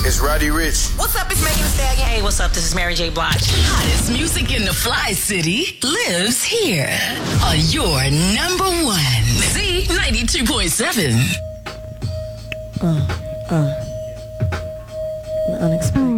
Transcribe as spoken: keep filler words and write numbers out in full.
It's Roddy Ricch. What's up? It's Megan Thee Stallion. Hey, what's up? This is Mary J. Blige. Hottest music in the Fly City lives here on your number one Z ninety-two point seven. Uh, uh, unexpected.